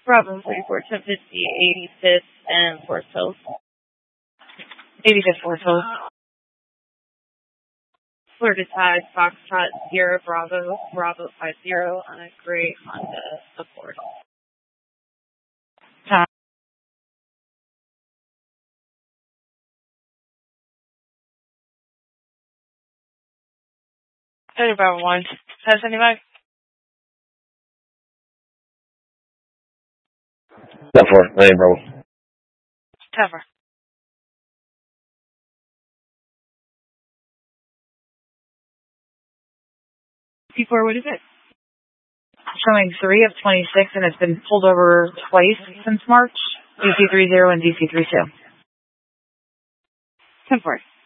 Bravo 44 1050, 85th and Forest Hills. 85th Forest Hills. Florida Tide, Foxtrot, Sierra Bravo, Bravo 50 on a gray Honda Accord. Bravo 1. Has anybody? 10-4, Bravo. 10-4. P4, what is it? Showing 3 of 26, and it's been pulled over twice since March. DC30 and DC32. 10-4.